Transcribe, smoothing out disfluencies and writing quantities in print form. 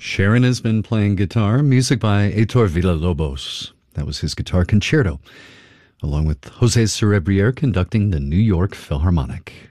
Sharon has been playing guitar, music by Heitor Villa-Lobos. That was his guitar concerto, along with Jose Cerebriere conducting the New York Philharmonic.